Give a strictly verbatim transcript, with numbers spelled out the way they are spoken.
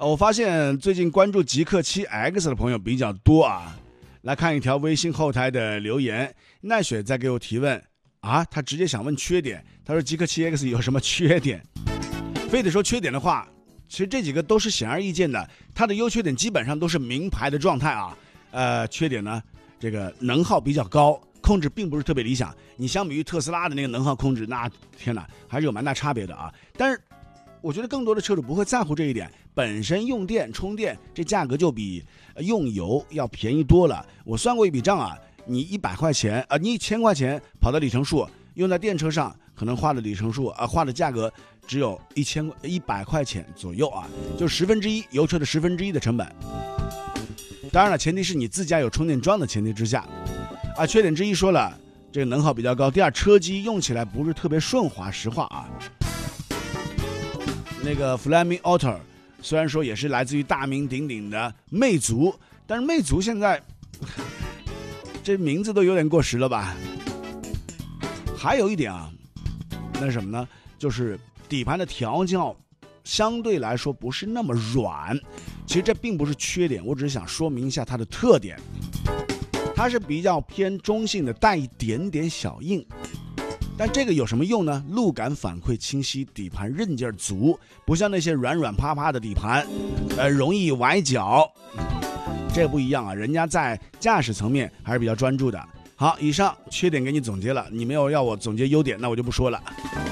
我发现最近关注极客 七 X 的朋友比较多啊。来看一条微信后台的留言，奈雪在给我提问啊，他直接想问缺点。他说极客 七 X 有什么缺点？非得说缺点的话，其实这几个都是显而易见的，它的优缺点基本上都是名牌的状态啊。呃，缺点呢，这个能耗比较高，控制并不是特别理想。你相比于特斯拉的那个能耗控制，那天哪，还是有蛮大差别的啊。但是我觉得更多的车主不会在乎这一点，本身用电充电这价格就比用油要便宜多了。我算过一笔账啊，你一百块钱啊、呃，你一千块钱跑的里程数用在电车上，可能花的里程数啊、呃，花的价格只有一千一百块钱左右啊，就十分之一油车的十分之一的成本。当然了，前提是你自家有充电桩的前提之下啊。缺点之一说了，这个能耗比较高，第二车机用起来不是特别顺滑，实话啊。那个 Flaming Auto 虽然说也是来自于大名鼎鼎的魅族，但是魅族现在这名字都有点过时了吧。还有一点啊，那是什么呢？就是底盘的调教相对来说不是那么软。其实这并不是缺点，我只是想说明一下它的特点。它是比较偏中性的，带一点点小硬。但这个有什么用呢？路感反馈清晰，底盘韧劲足，不像那些软软趴趴的底盘，呃，容易崴脚。这不一样啊，人家在驾驶层面还是比较专注的。好，以上缺点给你总结了，你没有要我总结优点，那我就不说了。